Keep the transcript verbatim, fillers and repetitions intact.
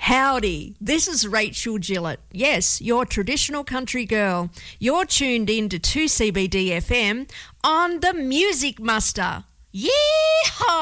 Howdy, this is Rachel Gillett. Yes, your traditional country girl. You're tuned in to two C B D F M on the Music Muster. Yeehaw!